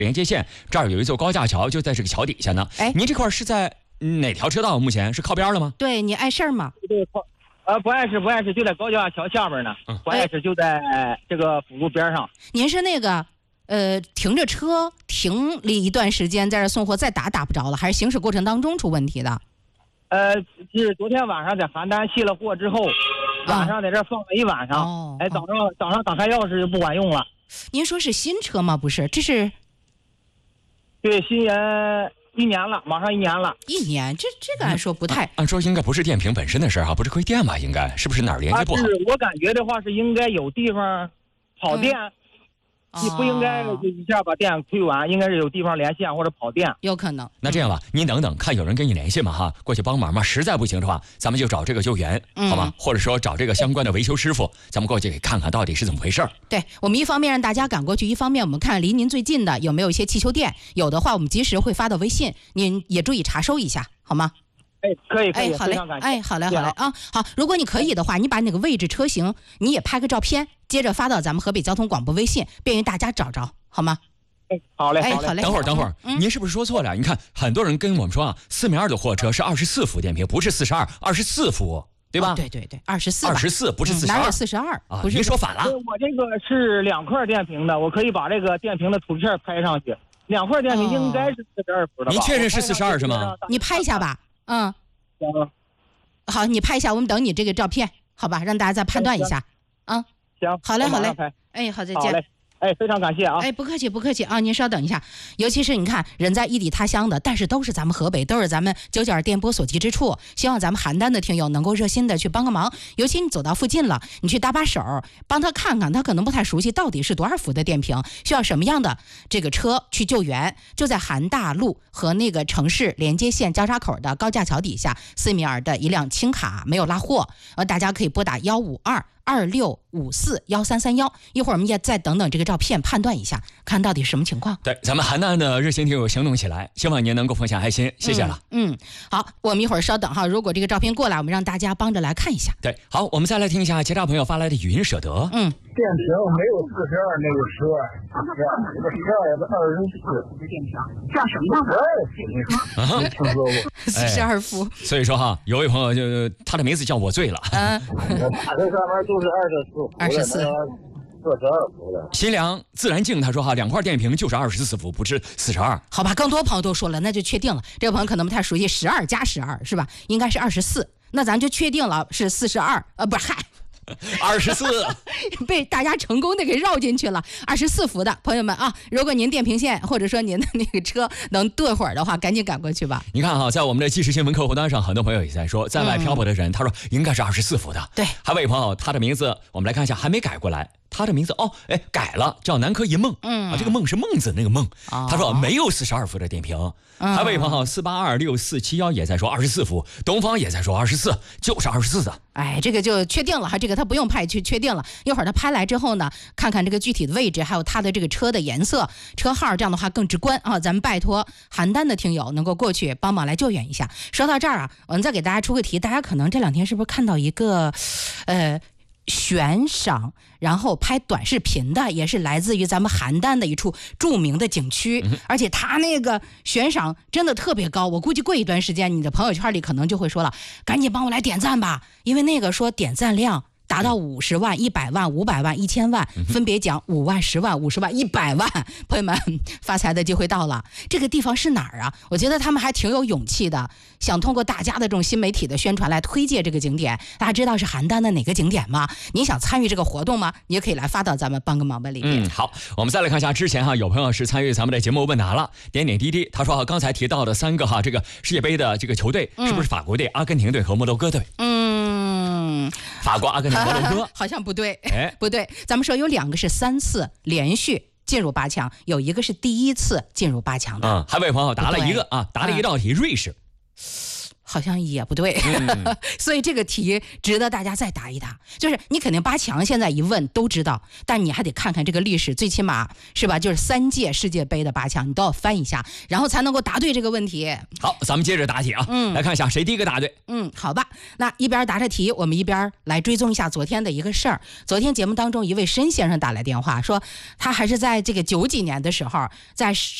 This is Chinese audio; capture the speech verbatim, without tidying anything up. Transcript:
连接线，这儿有一座高架桥，就在这个桥底下呢。哎，您这块是在哪条车道？目前是靠边了吗？ 对，你碍事儿吗？ 对，靠。呃，不碍事，不碍事，就在高架桥下面呢。嗯，不碍事，就在这个辅路边上。 您是那个呃停着车停了一段时间，在这送货，再打打不着了，还是行驶过程当中出问题的？ 呃，是昨天晚上在邯郸卸了货之后，晚上在这放了一晚上。哦。哎，早上早上打开钥匙就不管用了。 您说是新车吗？不是，这是。 对，新人。一年了，马上一年了。 一年，这这个来说不太。 按说应该不是电瓶本身的事儿哈，不是亏电吧？应该是不是哪儿连接不好？ 啊、是我感觉的话是应该有地方跑电，嗯、你不应该一下把电亏完，应该是有地方连线或者跑电。 有可能。 那这样吧，您等等，看有人跟你联系嘛哈，过去帮忙嘛。实在不行的话，咱们就找这个救援，嗯、好吗？或者说找这个相关的维修师傅，咱们过去给看看到底是怎么回事。 对，我们一方面让大家赶过去，一方面我们看离您最近的有没有一些汽修店，有的话我们及时会发到微信，您也注意查收一下，好吗？ 哎，可以，可以， 哎，好嘞，哎，好嘞，好嘞啊，好，如果你可以的话，你把那个位置、车型，你也拍个照片，接着发到咱们河北交通广播微信，便于大家找着，好吗？ 哎，好嘞， 哎，好嘞。 等会儿，等会儿，嗯、您是不是说错了？你看，很多人跟我们说啊，四米二的货车是二十四伏电瓶，不是四十二，二十四伏。对吧、 哦？对对对，二十四， 二十四不是四十二， 哪有四十二啊？不是，您说反了。 我这个是两块电瓶的，我可以把这个电瓶的图片拍上去。两块电瓶应该是四十二伏的吧？ 您确认是四十二是吗？ 你拍一下吧，嗯。 行。 好，你拍一下，我们等你这个照片，好吧？让大家再判断一下。啊， 行。 好嘞，好嘞。哎，好，再见。 好嘞。哎，非常感谢啊！ 哎，不客气，不客气啊！您稍等一下，尤其是你看，人在异地他乡的，但是都是咱们河北，都是咱们九九二电波所及之处。希望咱们邯郸的听友能够热心的去帮个忙，尤其你走到附近了，你去搭把手，帮他看看，他可能不太熟悉到底是多少伏的电瓶，需要什么样的这个车去救援。就在邯大路和那个城市连接线交叉口的高架桥底下，四米二的一辆轻卡没有拉货，呃，大家可以拨打幺五二。二六五四幺三三幺，一会儿我们也再等等这个照片，判断一下，看到底什么情况。 对，咱们邯郸的热心听友行动起来，希望您能够奉献爱心，谢谢了。 嗯，嗯好，我们一会儿稍等哈，如果这个照片过来，我们让大家帮着来看一下。 对，好，我们再来听一下其他朋友发来的语音舍得。 嗯， 电瓶没有四十二那个十二，这个十二也是二十四，电瓶叫什么？我也听说过， 四十二伏。 所以说哈，有位朋友就他的名字叫我醉了。 嗯， 他这上面都是二十四伏， 二十四。 四十二伏的。 新良自然静他说哈，两块电瓶就是二十四伏，不是四十二。 好吧，更多朋友都说了，那就确定了。这个朋友可能不太熟悉，十二加十二是吧？应该是二十四，那咱就确定了是四十二。呃，不是，嗨。 二十四被大家成功的给绕进去了。二十四伏的朋友们啊，如果您电瓶线或者说您的那个车能对会儿的话，赶紧赶过去吧。 你看哈，在我们的即时新闻客户端上，很多朋友也在说，在外漂泊的人，嗯、他说应该是二十四伏的。 对， 还有位朋友，他的名字我们来看一下，还没改过来。他的名字哦，哎，改了，叫南柯一梦。嗯啊，这个梦是孟子那个梦。哦、他说没有四十二伏的电瓶。嗯、还有位朋友四八二六四七幺也在说二十四伏，东方也在说二十四，就是二十四的。 哎，这个就确定了哈，这个他不用派去确定了。一会儿他拍来之后呢，看看这个具体的位置，还有他的这个车的颜色、车号，这样的话更直观啊。咱们拜托邯郸的听友能够过去帮忙来救援一下。说到这儿啊，我们再给大家出个题，大家可能这两天是不是看到一个，呃。悬赏然后拍短视频的，也是来自于咱们邯郸的一处著名的景区，嗯、而且他那个悬赏真的特别高，我估计过一段时间你的朋友圈里可能就会说了，赶紧帮我来点赞吧，因为那个说点赞量达到五十万、一百万、五百万、一千万，分别奖五万、十万、五十万、一百万。朋友们，发财的机会到了。这个地方是哪儿啊？我觉得他们还挺有勇气的，想通过大家的这种新媒体的宣传来推介这个景点。大家知道是邯郸的哪个景点吗？你想参与这个活动吗？你也可以来发到咱们帮个忙吧里面。 嗯，好，我们再来看一下之前哈，有朋友是参与咱们的节目问答了，点点滴滴，他说哈，刚才提到的三个哈，这个世界杯的这个球队、嗯、是不是法国队、阿根廷队和摩洛哥队？ 嗯。 法国、阿根廷、摩洛哥， 好像不对，哎，不对。咱们说有两个是三次连续进入八强，有一个是第一次进入八强的。 嗯，还有位朋友答了一个啊，答了一道题，瑞士。 好像也不对，嗯、所以这个题值得大家再答一答。就是你肯定八强现在一问都知道，但你还得看看这个历史，最起码是吧？就是三届世界杯的八强，你都要翻一下，然后才能够答对这个问题。 好，咱们接着答题啊，嗯，来看一下谁第一个答对。 嗯，好吧，那一边答着题，我们一边来追踪一下昨天的一个事儿。昨天节目当中，一位申先生打来电话说，他还是在这个九几年的时候，在